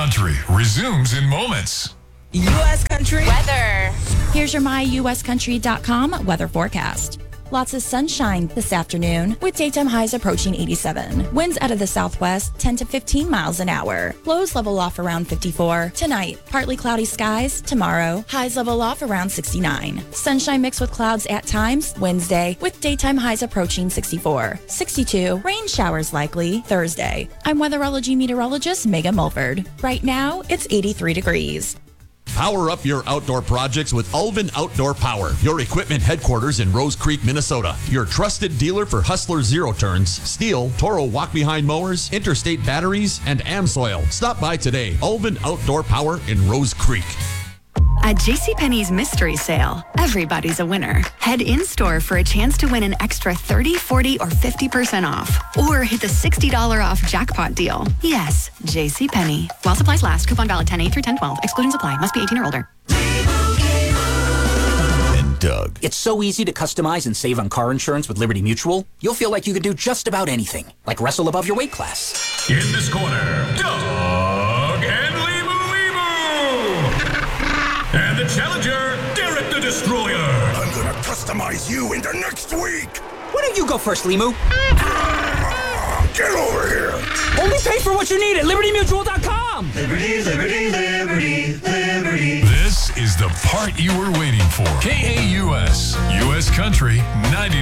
Country resumes in moments. U.S. Country weather. Here's your myuscountry.com weather forecast. Lots of sunshine this afternoon with daytime highs approaching 87. Winds out of the southwest 10 to 15 miles an hour. Lows level off around 54. Tonight, partly cloudy skies. Tomorrow, highs level off around 69. Sunshine mixed with clouds at times. Wednesday, with daytime highs approaching 64. 62. Rain showers likely Thursday. I'm weatherology meteorologist Megan Mulford. Right now, it's 83 degrees. Power up your outdoor projects with Ulven Outdoor Power, your equipment headquarters in Rose Creek, Minnesota. Your trusted dealer for Hustler Zero Turns, Steel, Toro walk-behind mowers, Interstate batteries, and Amsoil. Stop by today. Ulven Outdoor Power in Rose Creek. At JCPenney's Mystery Sale, everybody's a winner. Head in-store for a chance to win an extra 30, 40, or 50% off. Or hit the $60 off jackpot deal. Yes, JCPenney. While supplies last, coupon valid 10/8 through 10/12. Excluding supply. Must be 18 or older. And Doug. It's so easy to customize and save on car insurance with Liberty Mutual. You'll feel like you could do just about anything, like wrestle above your weight class. In this corner, Doug and and the challenger, Derek the Destroyer. I'm gonna customize you into next week. Why don't you go first, Limu? Get over here. Only pay for what you need at LibertyMutual.com. Liberty, liberty, liberty, liberty. This is the part you were waiting for. KAUS, U.S. Country, 99.